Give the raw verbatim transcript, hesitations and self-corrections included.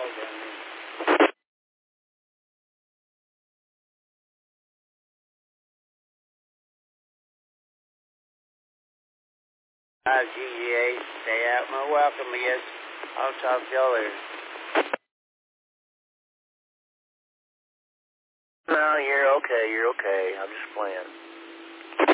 Uh, G G A, stay out. Well, welcome, I guess. I'll talk to y'all later. No, you're okay, you're okay. I'm just playing.